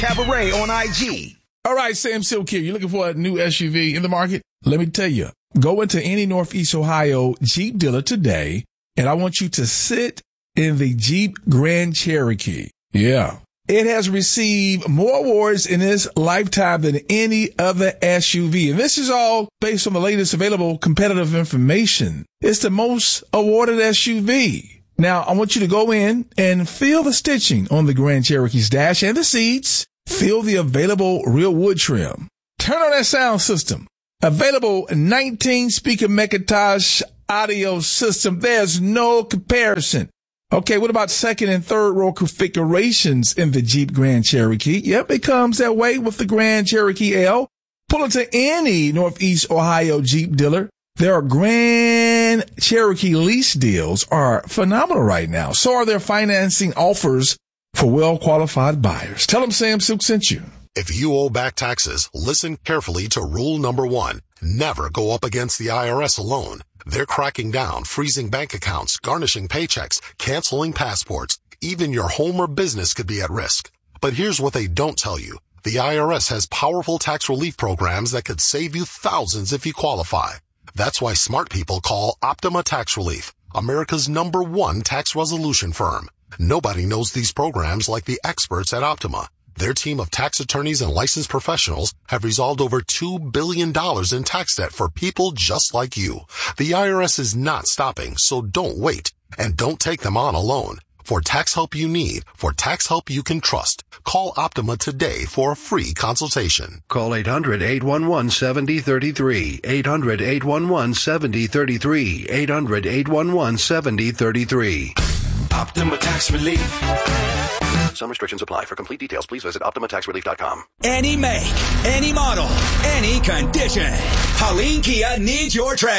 Cabaret on IG. All right, Sam Silk here. You're looking for a new SUV in the market? Let me tell you, go into any Northeast Ohio Jeep dealer today, and I want you to sit in the Jeep Grand Cherokee. Yeah. It has received more awards in its lifetime than any other SUV. And this is all based on the latest available competitive information. It's the most awarded SUV. Now, I want you to go in and feel the stitching on the Grand Cherokee's dash and the seats. Feel the available real wood trim. Turn on that sound system. Available 19-speaker McIntosh audio system. There's no comparison. Okay, what about second and third row configurations in the Jeep Grand Cherokee? Yep, it comes that way with the Grand Cherokee L. Pull into any Northeast Ohio Jeep dealer. Their Grand Cherokee lease deals are phenomenal right now. So are their financing offers for well-qualified buyers. Tell them Sam Silk sent you. If you owe back taxes, listen carefully to rule number 1. Never go up against the IRS alone. They're cracking down, freezing bank accounts, garnishing paychecks, canceling passports. Even your home or business could be at risk. But here's what they don't tell you. The IRS has powerful tax relief programs that could save you thousands if you qualify. That's why smart people call Optima Tax Relief, America's #1 tax resolution firm. Nobody knows these programs like the experts at Optima. Their team of tax attorneys and licensed professionals have resolved over $2 billion in tax debt for people just like you. The IRS is not stopping, so don't wait. And don't take them on alone. For tax help you need, for tax help you can trust, call Optima today for a free consultation. Call 800-811-7033. 800-811-7033. 800-811-7033. Optima Tax Relief. Some restrictions apply. For complete details, please visit OptimaTaxRelief.com. Any make, any model, any condition. Pauline Kia needs your trade.